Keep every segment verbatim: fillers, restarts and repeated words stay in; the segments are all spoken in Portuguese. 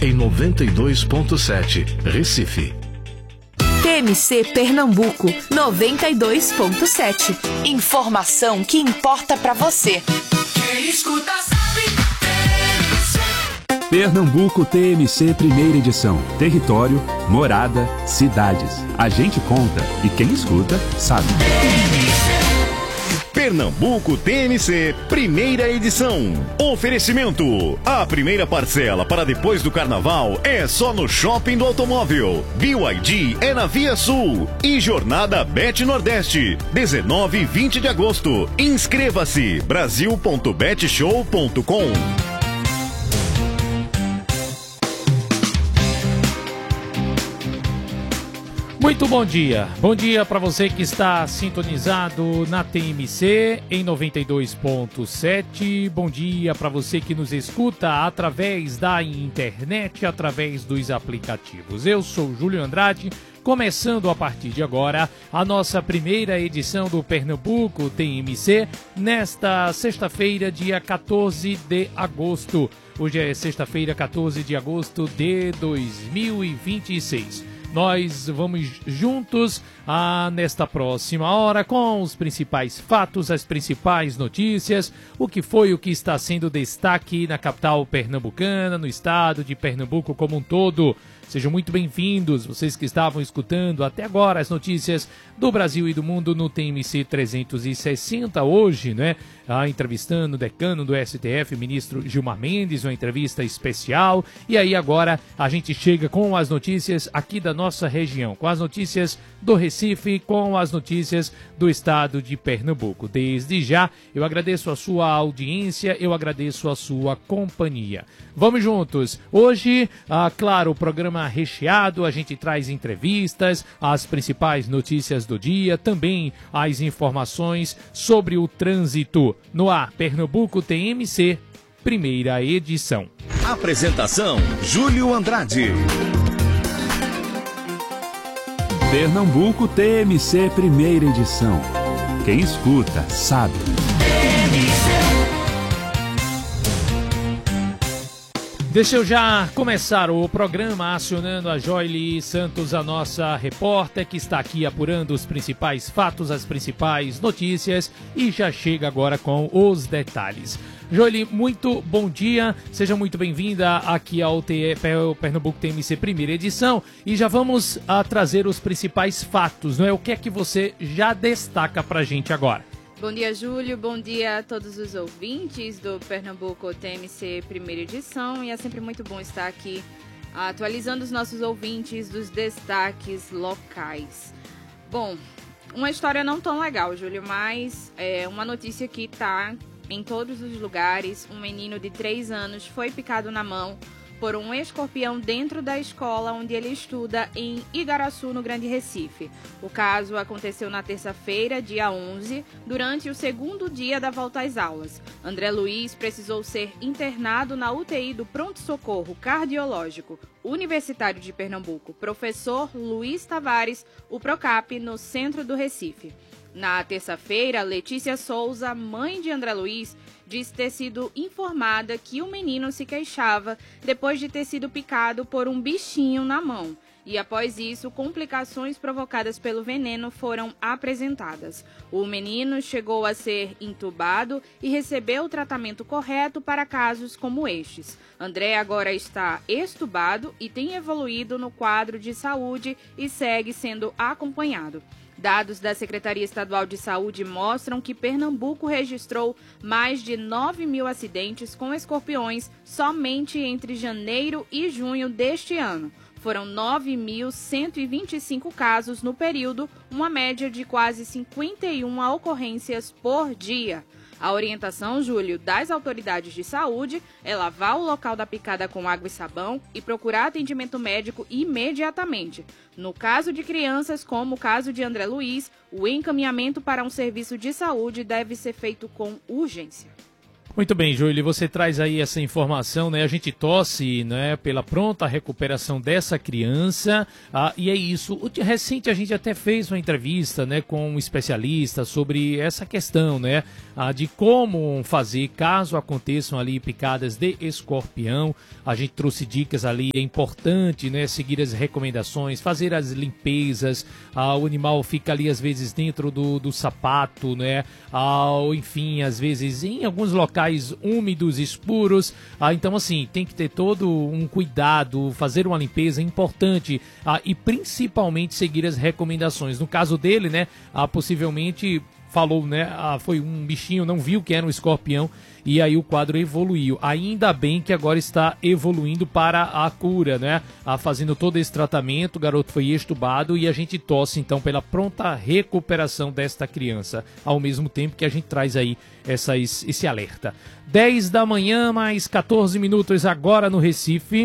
em noventa e dois ponto sete, Recife. T M C Pernambuco, noventa e dois ponto sete. Informação que importa pra você. Quem escuta sabe. T M C. Pernambuco T M C Primeira Edição. Território, morada, cidades. A gente conta e quem escuta sabe. Pernambuco T M C, primeira edição. Oferecimento. A primeira parcela para depois do carnaval é só no Shopping do Automóvel. B Y D é na Via Sul. E Jornada Bet Nordeste, dezenove e vinte de agosto. Inscreva-se, brasil ponto bet show ponto com. Muito bom dia, bom dia para você que está sintonizado na T M C em noventa e dois ponto sete, bom dia para você que nos escuta através da internet, através dos aplicativos. Eu sou Júlio Andrade, começando a partir de agora a nossa primeira edição do Pernambuco T M C, nesta sexta-feira, dia quatorze de agosto. Hoje é sexta-feira, quatorze de agosto de dois mil e vinte e seis. Nós vamos juntos ah, nesta próxima hora com os principais fatos, as principais notícias, o que foi, o que está sendo destaque na capital pernambucana, no estado de Pernambuco como um todo. Sejam muito bem-vindos, vocês que estavam escutando até agora as notícias do Brasil e do mundo no T M C trezentos e sessenta hoje, né? Ah, entrevistando o decano do S T F, ministro Gilmar Mendes, uma entrevista especial. E aí agora a gente chega com as notícias aqui da nossa região, com as notícias do Recife, com as notícias do estado de Pernambuco. Desde já, eu agradeço a sua audiência, eu agradeço a sua companhia. Vamos juntos. Hoje, ah, claro, o programa recheado, a gente traz entrevistas, as principais notícias do dia, também as informações sobre o trânsito. No ar, Pernambuco T M C, primeira edição. Apresentação, Júlio Andrade. Pernambuco T M C Primeira Edição. Quem escuta sabe. Deixa eu já começar o programa acionando a Joyli Santos, a nossa repórter, que está aqui apurando os principais fatos, as principais notícias e já chega agora com os detalhes. Joyli, muito bom dia, seja muito bem-vinda aqui ao T E, Pernambuco T M C Primeira Edição, e já vamos a trazer os principais fatos, não é? O que é que você já destaca pra gente agora? Bom dia, Júlio. Bom dia a todos os ouvintes do Pernambuco T M C Primeira Edição. E é sempre muito bom estar aqui atualizando os nossos ouvintes dos destaques locais. Bom, uma história não tão legal, Júlio, mas é uma notícia que está em todos os lugares. Um menino de três anos foi picado na mão por um escorpião dentro da escola onde ele estuda em Igaraçu, no Grande Recife. O caso aconteceu na terça-feira, dia onze, durante o segundo dia da volta às aulas. André Luiz precisou ser internado na U T I do Pronto-Socorro Cardiológico Universitário de Pernambuco, professor Luiz Tavares, o Procap, no centro do Recife. Na terça-feira, Letícia Souza, mãe de André Luiz, disse ter sido informada que o menino se queixava depois de ter sido picado por um bichinho na mão. E após isso, complicações provocadas pelo veneno foram apresentadas. O menino chegou a ser entubado e recebeu o tratamento correto para casos como estes. André agora está extubado e tem evoluído no quadro de saúde e segue sendo acompanhado. Dados da Secretaria Estadual de Saúde mostram que Pernambuco registrou mais de nove mil acidentes com escorpiões somente entre janeiro e junho deste ano. Foram nove mil cento e vinte e cinco casos no período, uma média de quase cinquenta e uma ocorrências por dia. A orientação, Júlio, das autoridades de saúde é lavar o local da picada com água e sabão e procurar atendimento médico imediatamente. No caso de crianças, como o caso de André Luiz, o encaminhamento para um serviço de saúde deve ser feito com urgência. Muito bem, Júlio, você traz aí essa informação, né? A gente torce, né, pela pronta recuperação dessa criança, ah, e é isso. O de recente a gente até fez uma entrevista, né, com um especialista sobre essa questão, né, ah, de como fazer caso aconteçam ali picadas de escorpião. A gente trouxe dicas ali, é importante, né, seguir as recomendações, fazer as limpezas, ah, o animal fica ali às vezes dentro do, do sapato, né, ah, ou enfim, às vezes em alguns locais úmidos, escuros, ah, então assim, tem que ter todo um cuidado, fazer uma limpeza importante, ah, e principalmente seguir as recomendações. No caso dele, né, ah, possivelmente falou, né, ah, foi um bichinho, não viu que era um escorpião, e aí o quadro evoluiu. Ainda bem que agora está evoluindo para a cura, né, ah, fazendo todo esse tratamento, o garoto foi extubado e a gente torce então pela pronta recuperação desta criança, ao mesmo tempo que a gente traz aí essas, esse alerta. dez da manhã, mais quatorze minutos agora no Recife.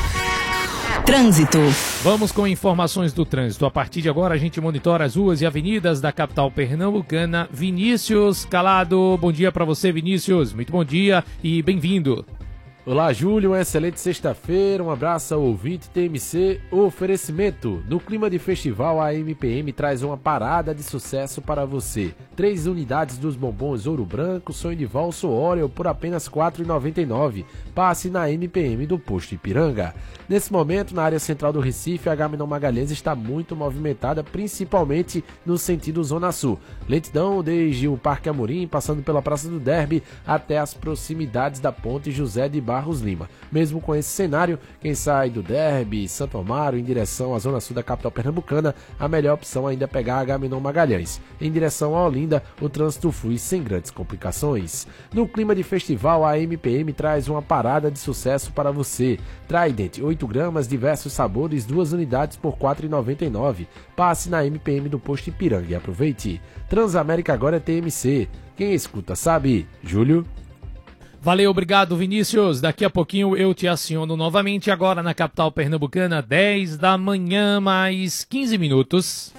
Trânsito. Vamos com informações do trânsito. A partir de agora a gente monitora as ruas e avenidas da capital pernambucana. Vinícius Calado, bom dia para você, Vinícius. Muito bom dia e bem-vindo. Olá, Júlio, uma excelente sexta-feira, um abraço ao ouvinte T M C. Oferecimento. No clima de festival, a M P M traz uma parada de sucesso para você. Três unidades dos bombons Ouro Branco, Sonho de Valso Oreo por apenas quatro reais e noventa e nove centavos. Passe na M P M do Posto Ipiranga. Nesse momento, na área central do Recife, a Agamenon Magalhães está muito movimentada, principalmente no sentido Zona Sul. Lentidão desde o Parque Amorim, passando pela Praça do Derby, até as proximidades da Ponte José de Barros Lima. Mesmo com esse cenário, quem sai do Derby, Santo Amaro, em direção à Zona Sul da capital pernambucana, a melhor opção ainda é pegar a Agamenon Magalhães. Em direção a Olinda, o trânsito flui sem grandes complicações. No clima de festival, a M P M traz uma parada de sucesso para você. Trident, oito gramas, diversos sabores, duas unidades por quatro reais e noventa e nove centavos. Passe na M P M do Posto Ipiranga e aproveite. Transamérica agora é T M C. Quem escuta sabe. Júlio? Valeu, obrigado, Vinícius. Daqui a pouquinho eu te aciono novamente, agora na capital pernambucana, dez da manhã, mais quinze minutos.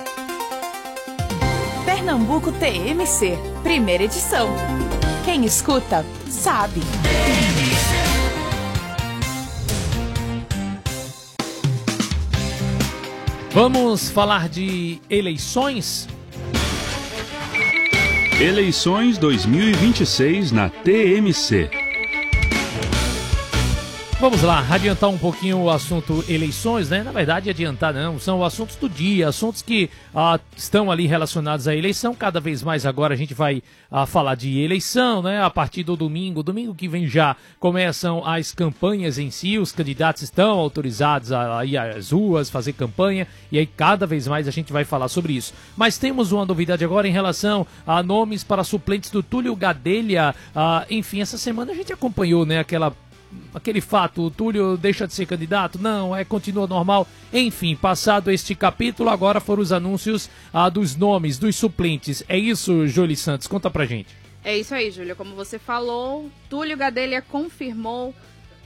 Pernambuco T M C, primeira edição. Quem escuta, sabe. Vamos falar de eleições? Eleições dois mil e vinte e seis na T M C. Vamos lá, adiantar um pouquinho o assunto eleições, né? Na verdade, adiantar não, são assuntos do dia, assuntos que ah, estão ali relacionados à eleição. Cada vez mais agora a gente vai ah, falar de eleição, né? A partir do domingo, domingo que vem já começam as campanhas em si, os candidatos estão autorizados a, a ir às ruas, fazer campanha, e aí cada vez mais a gente vai falar sobre isso. Mas temos uma novidade agora em relação a nomes para suplentes do Túlio Gadelha. Ah, enfim, essa semana a gente acompanhou, né, aquela aquele fato, o Túlio deixa de ser candidato? Não, é, continua normal. Enfim, passado este capítulo, agora foram os anúncios ah, dos nomes, dos suplentes. É isso, Jolie Santos? Conta pra gente. É isso aí, Júlia. Como você falou, Túlio Gadelha confirmou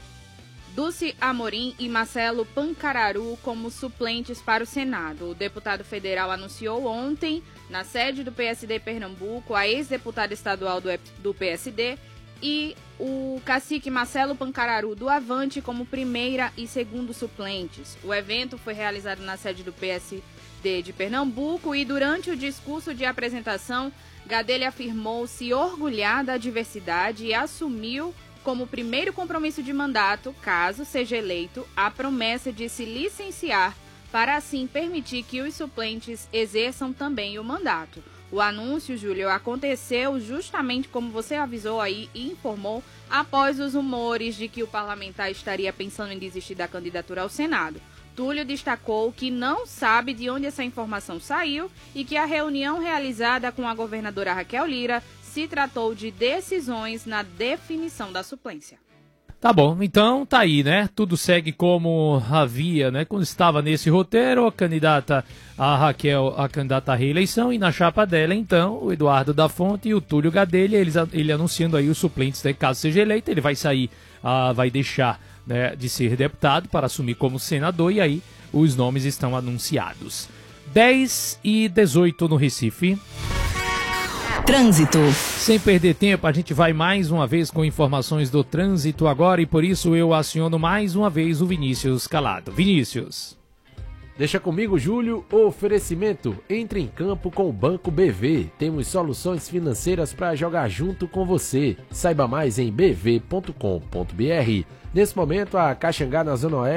Dulce Amorim e Marcelo Pancararu como suplentes para o Senado. O deputado federal anunciou ontem, na sede do P S D Pernambuco, a ex-deputada estadual do, do P S D e o cacique Marcelo Pancararu do Avante como primeira e segundo suplentes. O evento foi realizado na sede do P S D de Pernambuco e durante o discurso de apresentação, Gadelha afirmou se orgulhar da diversidade e assumiu como primeiro compromisso de mandato, caso seja eleito, a promessa de se licenciar para assim permitir que os suplentes exerçam também o mandato. O anúncio, Júlio, aconteceu justamente como você avisou aí e informou após os rumores de que o parlamentar estaria pensando em desistir da candidatura ao Senado. Túlio destacou que não sabe de onde essa informação saiu e que a reunião realizada com a governadora Raquel Lira se tratou de decisões na definição da suplência. Tá bom, então tá aí, né? Tudo segue como havia, né? Quando estava nesse roteiro, a candidata, a Raquel, a candidata à reeleição, e na chapa dela, então, o Eduardo da Fonte e o Túlio Gadelha, eles, ele anunciando aí os suplentes, né? Caso seja eleito, ele vai sair, ah, vai deixar, né, de ser deputado para assumir como senador, e aí os nomes estão anunciados. dez e dezoito no Recife. Trânsito. Sem perder tempo, a gente vai mais uma vez com informações do trânsito agora e por isso eu aciono mais uma vez o Vinícius Calado. Vinícius. Deixa comigo, Júlio. Oferecimento. Entre em campo com o Banco B V. Temos soluções financeiras para jogar junto com você. Saiba mais em b v ponto com ponto b r. Nesse momento, a Caxangá na Zona Oeste